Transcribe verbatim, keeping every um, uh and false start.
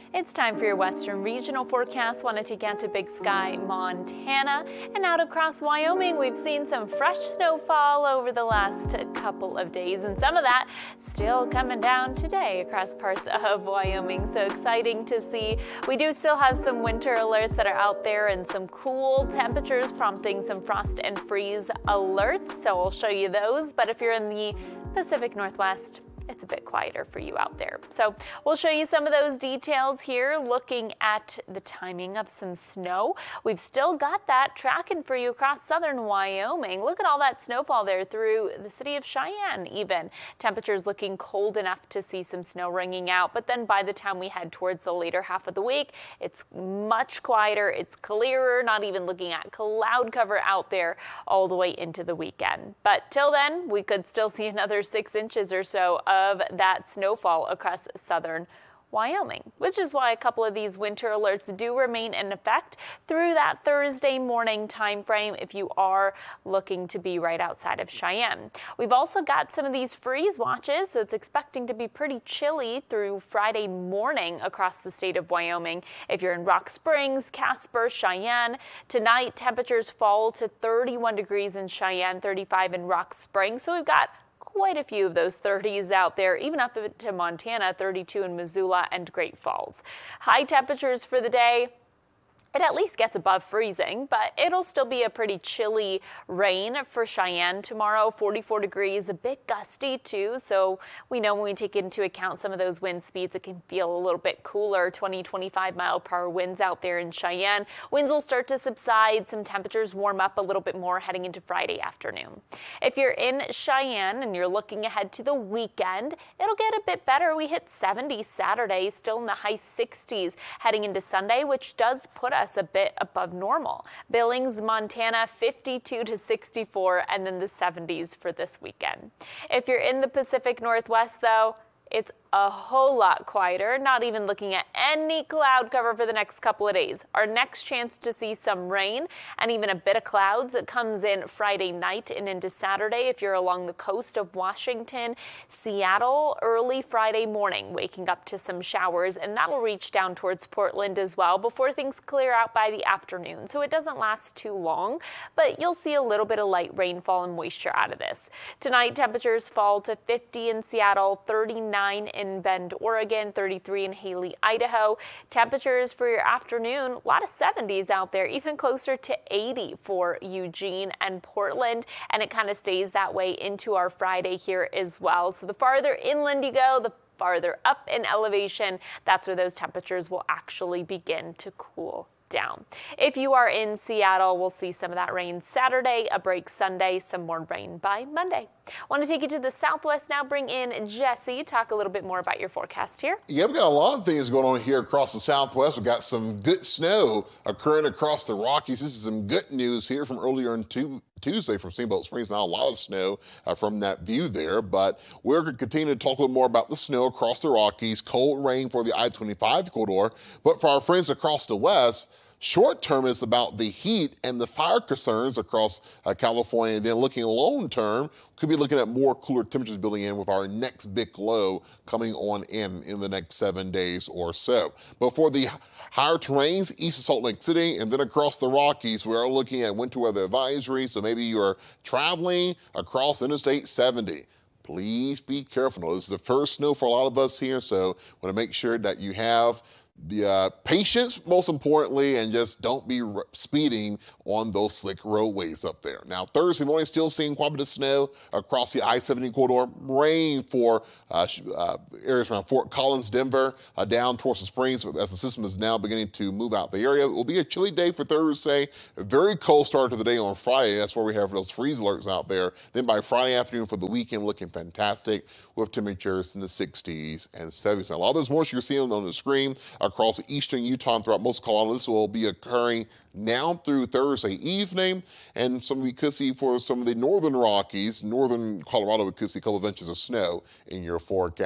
It's time for your Western Regional forecast. Want to take you out to Big Sky, Montana, and out across Wyoming. We've seen some fresh snowfall over the last couple of days, and some of that still coming down today across parts of Wyoming. So exciting to see. We do still have some winter alerts that are out there and some cool temperatures prompting some frost and freeze alerts. So I'll show you those. But if you're in the Pacific Northwest, it's a bit quieter for you out there. So we'll show you some of those details here, looking at the timing of some snow. We've still got that tracking for you across southern Wyoming. Look at all that snowfall there through the city of Cheyenne even. Temperatures looking cold enough to see some snow ringing out, but then by the time we head towards the later half of the week, it's much quieter, it's clearer, not even looking at cloud cover out there all the way into the weekend. But till then, we could still see another six inches or so of of that snowfall across southern Wyoming, which is why a couple of these winter alerts do remain in effect through that Thursday morning time frame if you are looking to be right outside of Cheyenne. We've also got some of these freeze watches, so it's expecting to be pretty chilly through Friday morning across the state of Wyoming. If you're in Rock Springs, Casper, Cheyenne, tonight temperatures fall to thirty-one degrees in Cheyenne, thirty-five in Rock Springs, so we've got quite a few of those thirties out there, even up to Montana, thirty-two in Missoula and Great Falls. High temperatures for the day. It at least gets above freezing, but it'll still be a pretty chilly rain for Cheyenne tomorrow. forty-four degrees, a bit gusty too, so we know when we take into account some of those wind speeds, it can feel a little bit cooler. twenty, twenty-five mile per hour winds out there in Cheyenne. Winds will start to subside, some temperatures warm up a little bit more heading into Friday afternoon. If you're in Cheyenne and you're looking ahead to the weekend, it'll get a bit better. We hit seventy Saturday, still in the high sixties heading into Sunday, which does put us a bit above normal. Billings, Montana, fifty-two to sixty-four, and then the seventies for this weekend. If you're in the Pacific Northwest, though, it's a whole lot quieter, not even looking at any cloud cover for the next couple of days. Our next chance to see some rain and even a bit of clouds, it comes in Friday night and into Saturday if you're along the coast of Washington. Seattle, early Friday morning, waking up to some showers, and that'll reach down towards Portland as well before things clear out by the afternoon. So it doesn't last too long, but you'll see a little bit of light rainfall and moisture out of this. Tonight, temperatures fall to fifty in Seattle, thirty-nine in Bend, Oregon, thirty-three in Haley, Idaho. Temperatures for your afternoon, a lot of seventies out there, even closer to eighty for Eugene and Portland, and it kind of stays that way into our Friday here as well. So the farther inland you go, the farther up in elevation, that's where those temperatures will actually begin to cool down. If you are in Seattle, we'll see some of that rain Saturday, a break Sunday, some more rain by Monday. Want to take you to the southwest now, bring in Jesse, talk a little bit more about your forecast here. Yeah, we've got a lot of things going on here across the southwest. We've got some good snow occurring across the Rockies. This is some good news here from earlier in two Tuesday from Steamboat Springs. Not a lot of snow uh, from that view there, but we're going to continue to talk a little more about the snow across the Rockies, cold rain for the I twenty-five corridor. But for our friends across the west, short term is about the heat and the fire concerns across uh, California. And then looking long term, could be looking at more cooler temperatures building in with our next big low coming on in in the next seven days or so. But for the higher terrains east of Salt Lake City and then across the Rockies, we are looking at winter weather advisory. So maybe you're traveling across Interstate seventy. Please be careful. This is the first snow for a lot of us here, so want to make sure that you have the uh, patience, most importantly, and just don't be r- speeding on those slick roadways up there. Now, Thursday morning, still seeing quite a bit of snow across the I seventy corridor. Rain for uh, sh- uh, areas around Fort Collins, Denver, uh, down towards the Springs, as the system is now beginning to move out the area. It will be a chilly day for Thursday. A very cold start to the day on Friday. That's where we have those freeze alerts out there. Then by Friday afternoon for the weekend, looking fantastic with temperatures in the sixties and seventies. Now, a lot of this moisture you're seeing on the screen across eastern Utah and throughout most of Colorado. This will be occurring now through Thursday evening, and some we could see for some of the northern Rockies, northern Colorado, we could see a couple of inches of snow in your forecast.